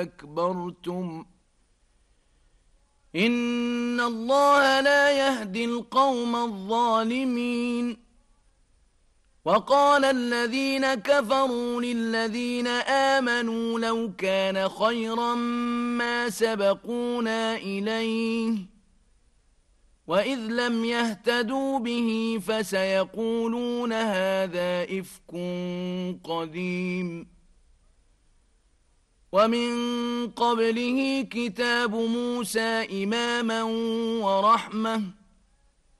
استكبرتم إن الله لا يهدي القوم الظالمين وقال الذين كفروا للذين آمنوا لو كان خيرا ما سبقونا إليه وإذ لم يهتدوا به فسيقولون هذا إفك قديم ومن قبله كتاب موسى إماما ورحمة